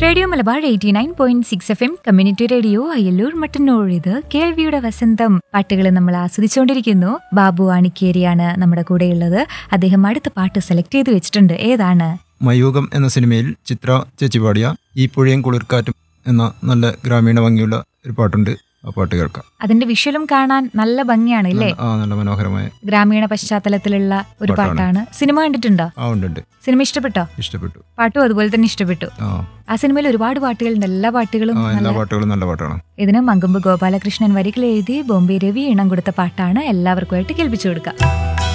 Radio Malabar 89.6 FM community radio Ayyallur Mattannur. ഇത് കേൾവിയുടെ വസന്തം. പാട്ടുകൾ നമ്മൾ ആസ്വദിച്ചുകൊണ്ടിരിക്കുന്നു. ബാബു ആണിക്കേരിയാണ് നമ്മുടെ കൂടെയുള്ളത്. അദ്ദേഹം അടുത്ത പാട്ട് സെലക്ട് ചെയ്ത് വെച്ചിട്ടുണ്ട്. ഏതാണ്? മയൂകം എന്ന സിനിമയിൽ ചിത്ര ചേച്ചി പാടിയ ഈ പുഴയും കുളിർക്കാറ്റും എന്ന നല്ല ഗ്രാമീണ ഭംഗിയുള്ള ഒരു പാട്ടുണ്ട്. ആ പാട്ട് കേൾക്കാം. അതിന്റെ വിഷ്വലും കാണാൻ നല്ല ഭംഗിയാണ് ഇല്ലേ? നല്ല മനോഹരമായ ഗ്രാമീണ പശ്ചാത്തലത്തിലുള്ള ഒരു പാട്ടാണ്. സിനിമ കണ്ടിട്ടുണ്ടോ? ഉണ്ട്. സിനിമ ഇഷ്ടപ്പെട്ടോ? ഇഷ്ടപ്പെട്ടു. പാട്ടും അതുപോലെ തന്നെ ഇഷ്ടപ്പെട്ടു. ആ സിനിമയിൽ ഒരുപാട് പാട്ടുകളുണ്ട്. എല്ലാ പാട്ടുകളും നല്ല പാട്ടാണ്. ഇതിന് മങ്കൊമ്പ് ഗോപാലകൃഷ്ണൻ വരികൾ എഴുതി ബോംബെ രവി ഇണം കൊടുത്ത പാട്ടാണ്. എല്ലാവർക്കുമായിട്ട് കേൾപ്പിച്ചു കൊടുക്കാം.